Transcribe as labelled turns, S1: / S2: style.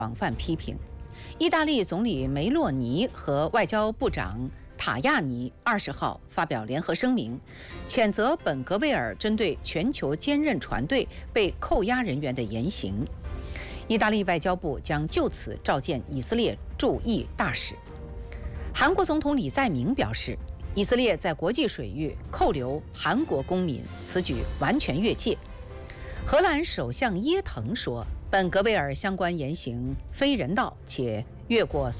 S1: 广泛批评。意大利总理梅洛尼和外交部长塔亚尼20号发表联合声明，谴责本格维尔针对全球坚韧船队被扣押人员的言行。意大利外交部将就此召见以色列驻意大使。韩国总统李在明表示，以色列在国际水域扣留韩国公民，此举完全越界。荷兰首相耶滕说，本格维尔相关言行非人道且越过